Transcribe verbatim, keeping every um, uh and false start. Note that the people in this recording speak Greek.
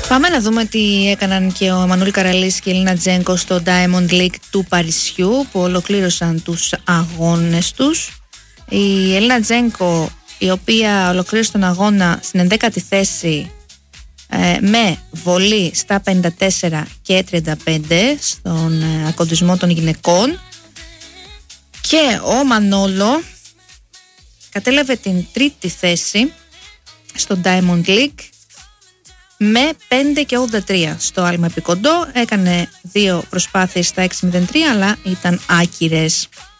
Πάμε να δούμε τι έκαναν και ο Εμμανουήλ Καραλής και η Ελίνα Τζένκο στο Diamond League του Παρισιού, που ολοκλήρωσαν τους αγώνες τους. Η Ελίνα Τζένκο, η οποία ολοκλήρωσε τον αγώνα στην ενδέκατη θέση ε, με βολή στα πενήντα τέσσερα και τριάντα πέντε στον ε, ακοντισμό των γυναικών, και ο Μανόλο κατέλαβε την τρίτη θέση στο Diamond League με πέντε και ογδόντα τρία στο άλμα επί κοντό. Έκανε δύο προσπάθειες στα έξι μηδέν τρία, αλλά ήταν άκυρες.